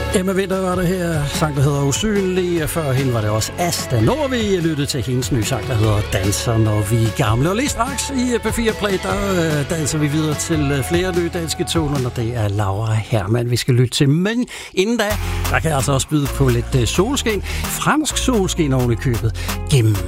Emma Winter var det her, sang der hedder Usynlig. Før hende var det også Asta Nordvig. Jeg lyttede til hendes nye sang, der hedder Danser, når vi er gamle. Og lige straks i P4 Play, der danser vi videre til flere nye danske toner, når det er Laura Hermann, vi skal lytte til. Men inden da, der kan jeg altså også byde på lidt solskin. Fransk solskin oven i købet gennem